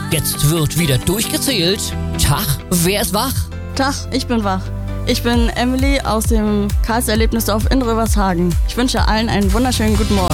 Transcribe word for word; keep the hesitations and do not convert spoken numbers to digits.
jetzt wird wieder durchgezählt. Tag, wer ist wach? Tag, ich bin wach. Ich bin Emily aus dem Karls Erlebnisdorf in Rövershagen. Ich wünsche allen einen wunderschönen guten Morgen.